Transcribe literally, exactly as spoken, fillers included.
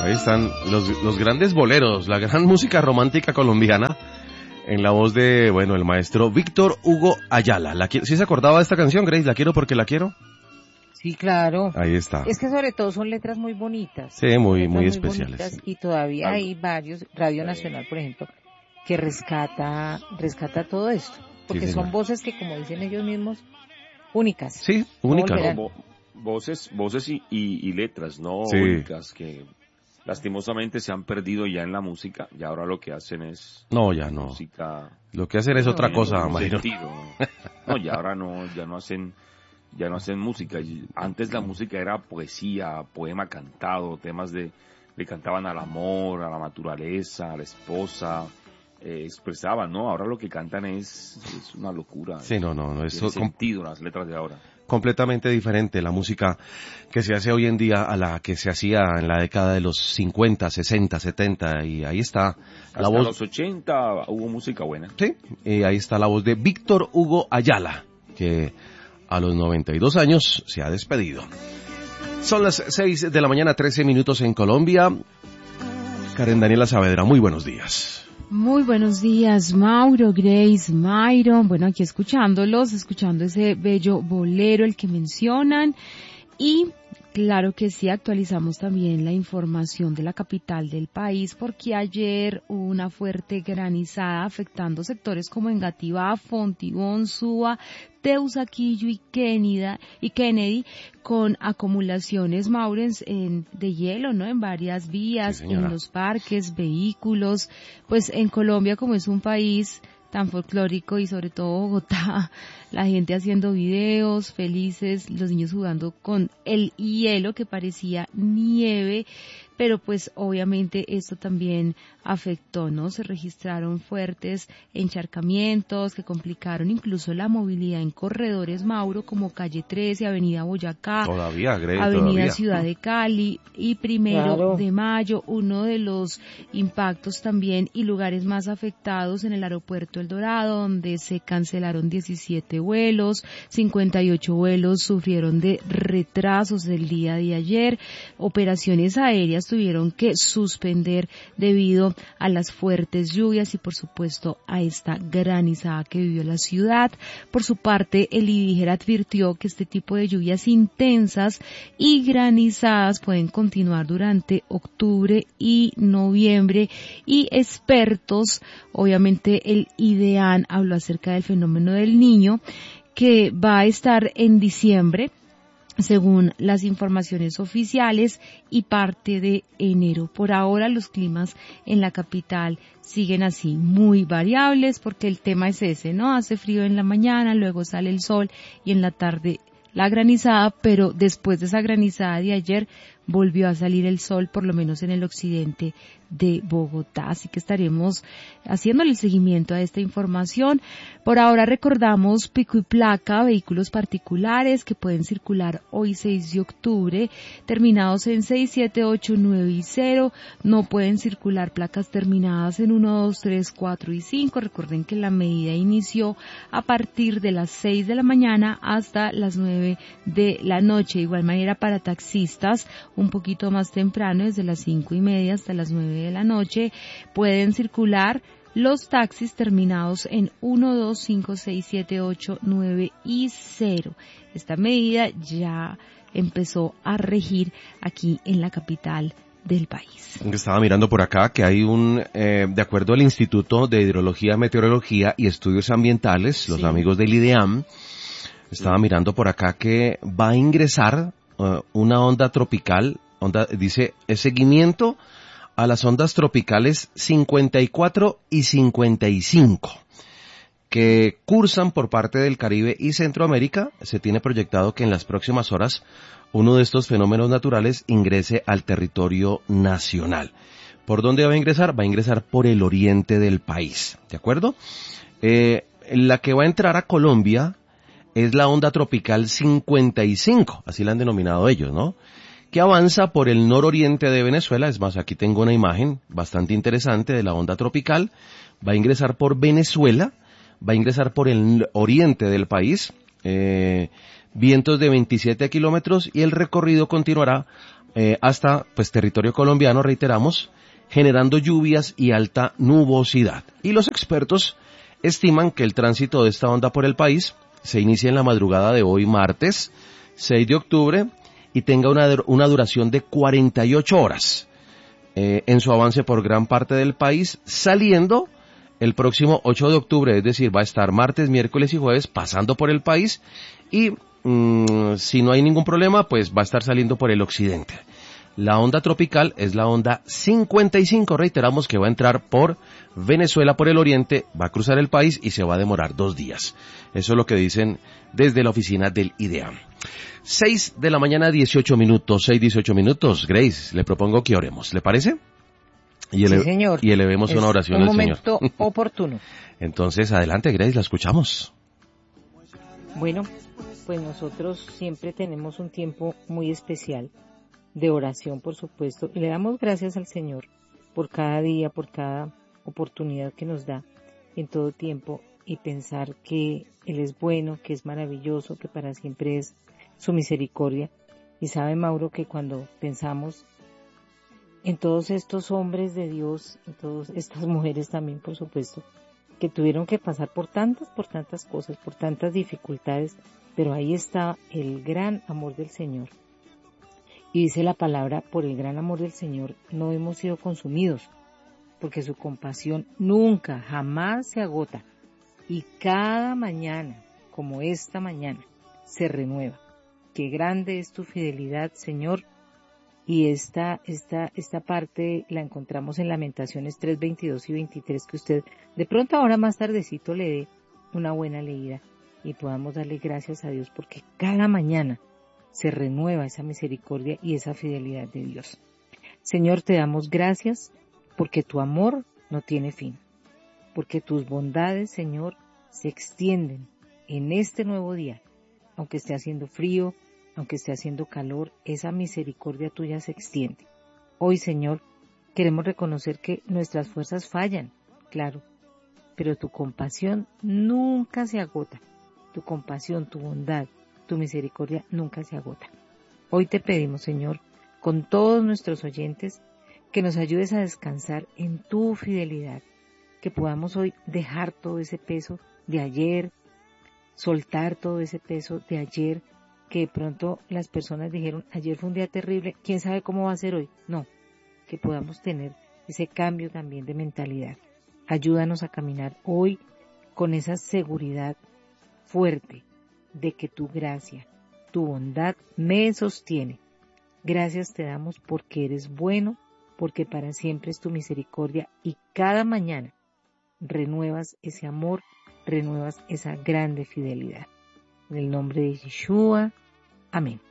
Ahí están los, los grandes boleros, la gran música romántica colombiana, en la voz de, bueno, el maestro Víctor Hugo Ayala. La, ¿Sí se acordaba de esta canción, Grace? ¿La quiero porque la quiero? Sí, claro. Ahí está. Es que sobre todo son letras muy bonitas. Sí, muy, muy, muy especiales. Y todavía Algo. hay varios, Radio Nacional, por ejemplo, que rescata, rescata todo esto. Porque sí, son voces que, como dicen ellos mismos, únicas. Sí, únicas. No, voces, voces y, y, y letras, ¿no? Sí. Únicas que lastimosamente se han perdido ya en la música, y ahora lo que hacen es no ya no música, lo que hacen es no, otra cosa, Mayro. No, ya ahora no ya no hacen ya no hacen música. Antes la música era poesía, poema cantado, temas de le cantaban al amor, a la naturaleza, a la esposa, eh, expresaban, ¿no? Ahora lo que cantan es, es una locura. Sí, no, no, no, eso tiene sentido las letras de ahora. Completamente diferente la música que se hace hoy en día a la que se hacía en la década de los cincuenta, sesenta, setenta, y ahí está la Hasta voz. los ochenta hubo música buena. Sí, y ahí está la voz de Víctor Hugo Ayala, que a los noventa y dos años se ha despedido. Son las seis de la mañana, trece minutos en Colombia. Karen Daniela Saavedra, muy buenos días. Muy buenos días, Mauro, Grace, Mayron. Bueno, aquí escuchándolos, escuchando ese bello bolero, el que mencionan. Y claro que sí, actualizamos también la información de la capital del país, porque ayer hubo una fuerte granizada afectando sectores como Engativá, Fontibón, Suba, Teusaquillo y Kennedy, y Kennedy con acumulaciones, Maurens, en, de hielo, ¿no? En varias vías, sí, en los parques, vehículos. Pues en Colombia, como es un país tan folclórico y sobre todo Bogotá, la gente haciendo videos, felices, los niños jugando con el hielo que parecía nieve, pero pues obviamente esto también afectó, ¿no? Se registraron fuertes encharcamientos que complicaron incluso la movilidad en corredores, Mauro, como Calle trece, Avenida Boyacá, todavía, Grey, Avenida todavía. Ciudad de Cali y Primero claro. de Mayo. Uno de los impactos también y lugares más afectados en el aeropuerto El Dorado, donde se cancelaron diecisiete vuelos, cincuenta y ocho vuelos sufrieron de retrasos del día de ayer, operaciones aéreas tuvieron que suspender debido a las fuertes lluvias y por supuesto a esta granizada que vivió la ciudad. Por su parte, el IDIGER advirtió que este tipo de lluvias intensas y granizadas pueden continuar durante octubre y noviembre, y expertos, obviamente el IDEAN habló acerca del fenómeno del Niño, que va a estar en diciembre, según las informaciones oficiales, y parte de enero. Por ahora los climas en la capital siguen así, muy variables, porque el tema es ese, ¿no? Hace frío en la mañana, luego sale el sol y en la tarde la granizada, pero después de esa granizada de ayer volvió a salir el sol, por lo menos en el occidente de Bogotá. Así que estaremos haciéndole seguimiento a esta información. Por ahora recordamos pico y placa, vehículos particulares que pueden circular hoy seis de octubre, terminados en seis, siete, ocho, nueve y cero. No pueden circular placas terminadas en uno, dos, tres, cuatro y cinco. Recuerden que la medida inició a partir de las seis de la mañana hasta las nueve de la noche. De igual manera para taxistas, un poquito más temprano, desde las cinco y media hasta las nueve de la noche, pueden circular los taxis terminados en uno, dos, cinco, seis, siete, ocho, nueve y cero. Esta medida ya empezó a regir aquí en la capital del país. Estaba mirando por acá que hay un, eh, de acuerdo al Instituto de Hidrología, Meteorología y Estudios Ambientales, los sí. amigos del IDEAM, estaba mirando por acá que va a ingresar uh, una onda tropical, onda, dice, el seguimiento a las ondas tropicales cincuenta y cuatro y cincuenta y cinco que cursan por parte del Caribe y Centroamérica. Se tiene proyectado que en las próximas horas uno de estos fenómenos naturales ingrese al territorio nacional. ¿Por dónde va a ingresar? Va a ingresar por el oriente del país, ¿de acuerdo? Eh, la que va a entrar a Colombia es la onda tropical cincuenta y cinco, así la han denominado ellos, ¿no? Que avanza por el nororiente de Venezuela. Es más, aquí tengo una imagen bastante interesante de la onda tropical. Va a ingresar por Venezuela, va a ingresar por el oriente del país, eh, vientos de veintisiete kilómetros y el recorrido continuará eh, hasta pues territorio colombiano, reiteramos, generando lluvias y alta nubosidad. Y los expertos estiman que el tránsito de esta onda por el país se inicia en la madrugada de hoy martes seis de octubre y tenga una, una duración de cuarenta y ocho horas eh, en su avance por gran parte del país, saliendo el próximo ocho de octubre, es decir, va a estar martes, miércoles y jueves pasando por el país y mmm, si no hay ningún problema, pues va a estar saliendo por el occidente. La onda tropical es la onda cincuenta y cinco, reiteramos que va a entrar por Venezuela por el oriente, va a cruzar el país y se va a demorar dos días. Eso es lo que dicen desde la oficina del IDEAM. seis de la mañana, dieciocho minutos, seis, dieciocho minutos. Grace, le propongo que oremos, ¿le parece? Y, ele- sí, señor. y elevemos es una oración un al Señor. momento oportuno. Entonces, adelante, Grace, la escuchamos. Bueno, pues nosotros siempre tenemos un tiempo muy especial de oración, por supuesto, y le damos gracias al Señor por cada día, por cada oportunidad que nos da en todo tiempo y pensar que Él es bueno, que es maravilloso, que para siempre es su misericordia. Y sabe, Mauro, que cuando pensamos en todos estos hombres de Dios, en todas estas mujeres también, por supuesto, que tuvieron que pasar por tantas, por tantas cosas, por tantas dificultades, pero ahí está el gran amor del Señor. Y dice la palabra, por el gran amor del Señor no hemos sido consumidos, porque su compasión nunca, jamás se agota. Y cada mañana, como esta mañana, se renueva. Qué grande es tu fidelidad, Señor. Y esta, esta, esta parte la encontramos en Lamentaciones tres, veintidós y veintitrés, que usted de pronto ahora más tardecito le dé una buena leída y podamos darle gracias a Dios, porque cada mañana se renueva esa misericordia y esa fidelidad de Dios. Señor, te damos gracias porque tu amor no tiene fin, porque tus bondades, Señor, se extienden en este nuevo día, aunque esté haciendo frío, aunque esté haciendo calor, esa misericordia tuya se extiende. Hoy, Señor, queremos reconocer que nuestras fuerzas fallan, claro, pero tu compasión nunca se agota, tu compasión, tu bondad, tu misericordia nunca se agota. Hoy te pedimos, Señor, con todos nuestros oyentes, que nos ayudes a descansar en tu fidelidad, que podamos hoy dejar todo ese peso de ayer, soltar todo ese peso de ayer, que de pronto las personas dijeron, ayer fue un día terrible, ¿quién sabe cómo va a ser hoy? No, que podamos tener ese cambio también de mentalidad. Ayúdanos a caminar hoy con esa seguridad fuerte de que tu gracia, tu bondad me sostiene. Gracias te damos porque eres bueno, porque para siempre es tu misericordia y cada mañana renuevas ese amor, renuevas esa grande fidelidad. En el nombre de Yeshua, amén.